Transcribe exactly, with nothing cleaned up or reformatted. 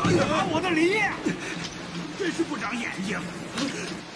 哎呀，我的梨，真是不长眼睛！